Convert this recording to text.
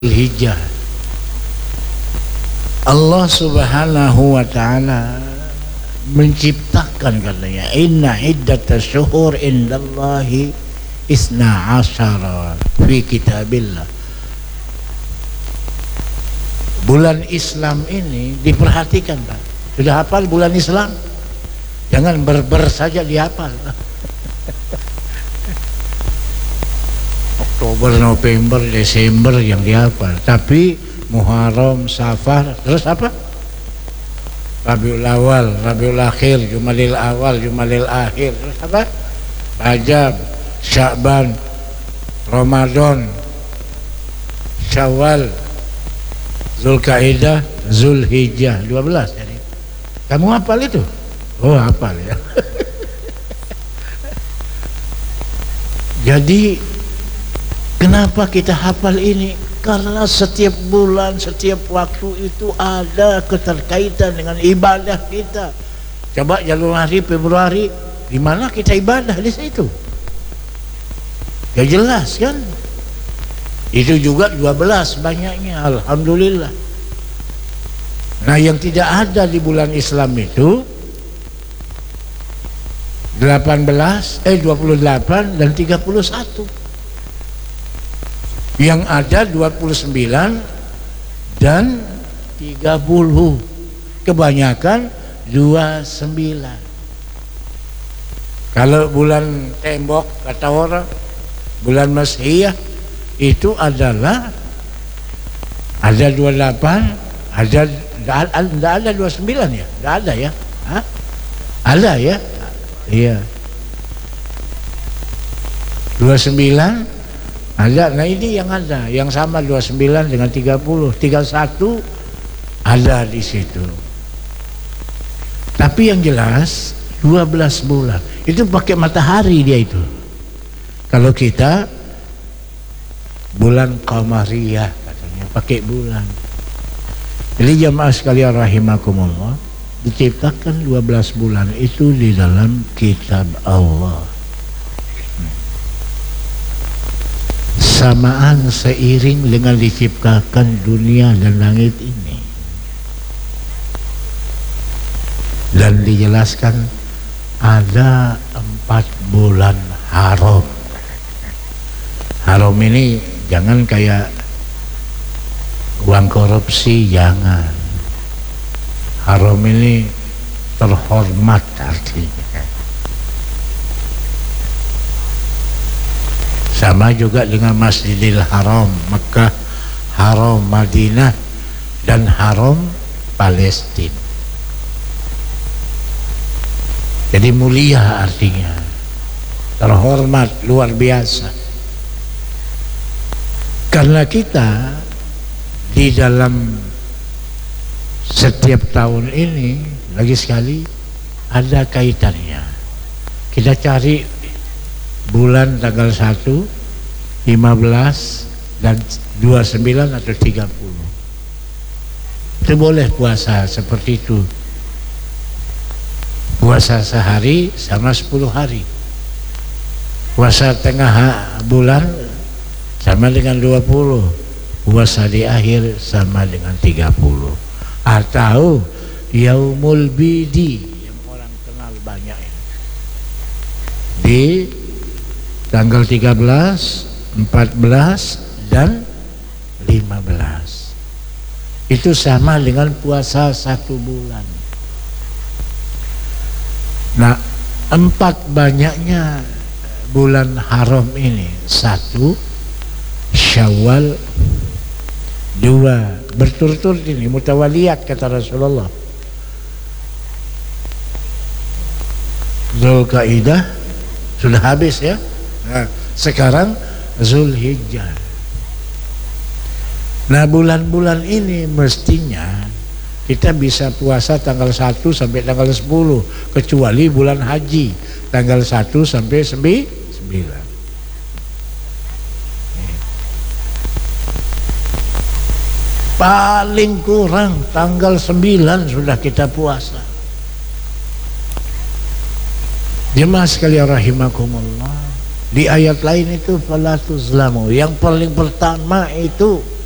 Hijjah. Allah Subhanahu wa ta'ala menciptakan, katanya, inna iddata syuhur indallahi isna asyara fi kitabillah. Bulan Islam ini diperhatikan, Pak. Sudah hafal bulan Islam? Jangan berber saja dihafal. Oktober, November, Desember yang dihafal, tapi Muharram, Safar, terus apa? Rabiul Awal, Rabiul Akhir, Jumadil Awal, Jumadil Akhir, terus apa? Rajab, Sya'ban, Ramadan, Syawal, Zulkaidah, Zulhijjah, 12 jadi. Kamu hafal itu? Oh, hafal ya. Jadi kenapa kita hafal ini? Karena setiap bulan, setiap waktu itu ada keterkaitan dengan ibadah kita. Coba Januari, Februari, di mana kita ibadah di situ? Ya jelas kan? Itu juga 12 banyaknya, alhamdulillah. Nah, yang tidak ada di bulan Islam itu 28 dan 31. Yang ada 29 dan 30. Kebanyakan 29. Kalau bulan tembok kata orang, bulan Masihiyah itu adalah ada 28, tidak ada 29 ya? Tidak ada ya? Hah? Ada ya? Iya. 29 ada. Nah, ini yang ada, yang sama 29 dengan 30, 31 ada di situ. Tapi yang jelas 12 bulan itu pakai matahari dia itu. Kalau kita bulan qamariyah katanya, pakai bulan. Jadi jamaah sekalian rahimakumullah, diciptakan 12 bulan itu di dalam kitab Allah. Samaan seiring dengan diciptakan dunia dan langit ini. Dan dijelaskan ada 4 bulan haram. Haram ini jangan kayak uang korupsi, jangan. Haram ini terhormat artinya. Sama juga dengan Masjidil Haram Mekah, Haram Madinah, dan Haram Palestina. Jadi mulia artinya, terhormat, luar biasa. Karena kita di dalam setiap tahun ini, lagi sekali, ada kaitannya. Kita cari bulan tanggal 1, 15 dan 29 atau 30. Itu boleh puasa seperti itu. Puasa sehari sama 10 hari. Puasa tengah bulan sama dengan 20. Puasa di akhir sama dengan 30. Atau Yaumul Bidi yang orang kenal banyak ini. Di tanggal 13, 14 dan 15. Itu sama dengan puasa 1 bulan. Nah, 4 banyaknya bulan haram ini. 1 Syawal, 2 berturut-turut ini mutawaliyat kata Rasulullah. Zulkaidah sudah habis ya. Nah, sekarang Zulhijjah. Nah, bulan-bulan ini mestinya kita bisa puasa tanggal 1 sampai tanggal 10, kecuali bulan haji tanggal 1 sampai 9. Paling kurang tanggal 9 sudah kita puasa. Jemaah sekalian rahimakumullah, di ayat lain itu fala tuzlamu, yang paling pertama itu